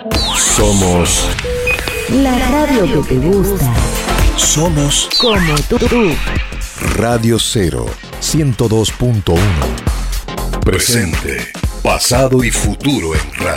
Somos la radio que te gusta. Somos Como tú. Radio 0 102.1. Presente, pasado y futuro en radio.